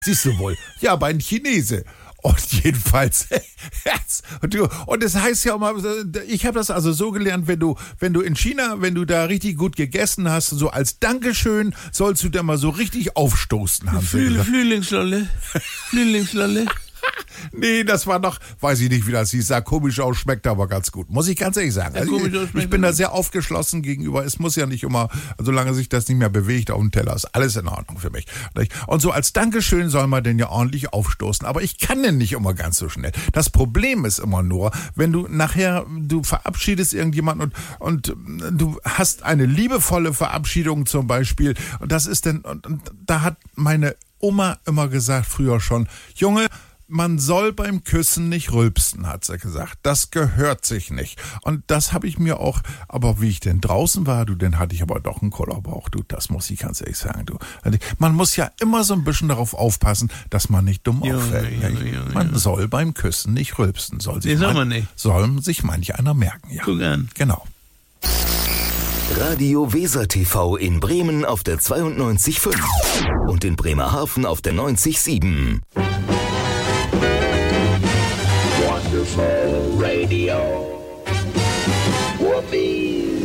Siehst du wohl, ja, aber ein Chinese. Und jedenfalls, und das heißt ja auch mal, ich habe das also so gelernt, wenn du in China, wenn du da richtig gut gegessen hast, so als Dankeschön, sollst du da mal so richtig aufstoßen haben. Flüchtlingslolle. Nee, das war noch, weiß ich nicht, wie das hieß, sah komisch aus, schmeckt aber ganz gut. Muss ich ganz ehrlich sagen. Also ich bin da sehr aufgeschlossen gegenüber. Es muss ja nicht immer, solange sich das nicht mehr bewegt auf dem Teller, ist alles in Ordnung für mich. Und so als Dankeschön soll man denn ja ordentlich aufstoßen. Aber ich kann denn nicht immer ganz so schnell. Das Problem ist immer nur, wenn du nachher, du verabschiedest irgendjemanden und du hast eine liebevolle Verabschiedung zum Beispiel. Und das ist denn, und da hat meine Oma immer gesagt, früher schon, Junge, man soll beim Küssen nicht rülpsen, hat sie gesagt. Das gehört sich nicht. Und das habe ich mir auch, aber wie ich denn draußen war, dann hatte ich aber doch einen Kollerbauch, das muss ich ganz ehrlich sagen, Man muss ja immer so ein bisschen darauf aufpassen, dass man nicht dumm auffällt. Man soll beim Küssen nicht rülpsen. Soll sich manch einer merken, ja. Guck an. Genau. Radio Weser TV in Bremen auf der 92.5 und in Bremerhaven auf der 90.7. Wonderful Radio. Whoopee.